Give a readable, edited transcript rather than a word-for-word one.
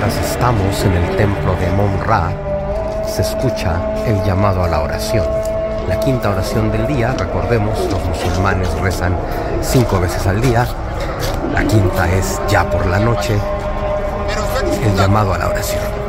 mientras estamos en el templo de Mon-Ra, se escucha el llamado a la oración. La quinta oración del día, recordemos, los musulmanes rezan 5 veces al día. La quinta es ya por la noche, el llamado a la oración.